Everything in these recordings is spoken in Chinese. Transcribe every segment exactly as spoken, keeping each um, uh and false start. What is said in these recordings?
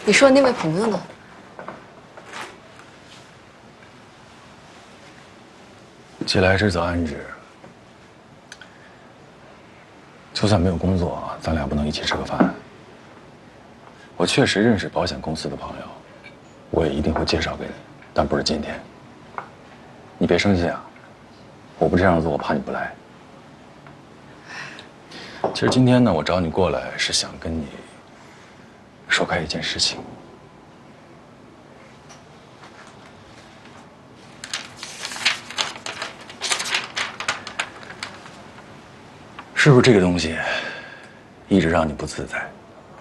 你说的那位朋友呢？ 既来之则安之。就算没有工作，咱俩不能一起吃个饭。我确实认识保险公司的朋友，我也一定会介绍给你，但不是今天。你别生气啊，我不这样做，我怕你不来。其实今天呢，我找你过来是想跟你说开一件事情。是不是这个东西一直让你不自在？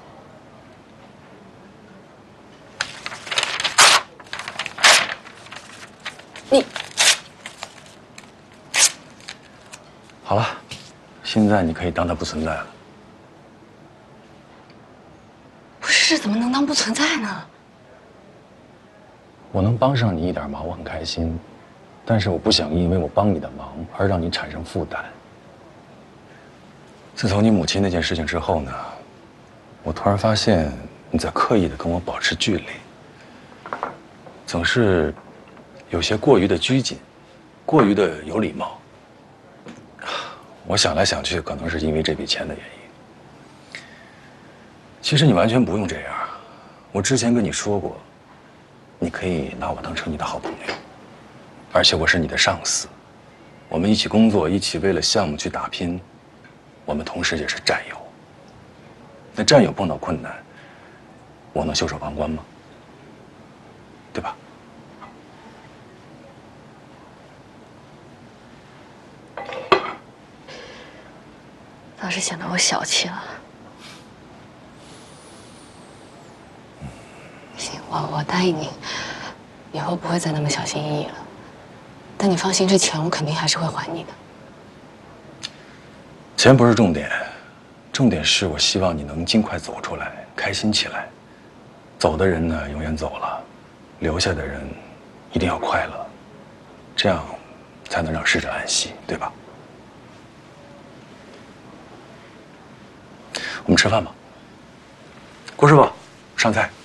你好了，现在你可以当它不存在了。 不是，这怎么能当不存在呢？ 我能帮上你一点忙，我很开心，但是我不想因为我帮你的忙而让你产生负担。自从你母亲那件事情之后呢，我突然发现你在刻意的跟我保持距离，总是有些过于的拘谨，过于的有礼貌。我想来想去，可能是因为这笔钱的原因。其实你完全不用这样，我之前跟你说过，你可以拿我当成你的好朋友，而且我是你的上司，我们一起工作，一起为了项目去打拼。我们同时也是战友。那战友碰到困难，我能袖手旁观吗？对吧？ 倒是显得我小气了。行，我我答应你，以后不会再那么小心翼翼了。但你放心，这钱我肯定还是会还你的。 钱不是重点，重点是我希望你能尽快走出来，开心起来。走的人呢，永远走了，留下的人一定要快乐，这样才能让逝者安息，对吧？我们吃饭吧。郭师傅，上菜。